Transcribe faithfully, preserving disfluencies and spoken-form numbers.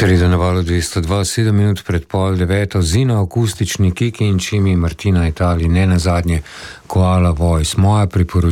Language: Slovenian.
Sreda na valu dvesto dva, sedem minut pred pol deveto, Zina, akustični Kiki in Čimi, Martina Itali, ne nazadnje Koala Voice. Moja priporočila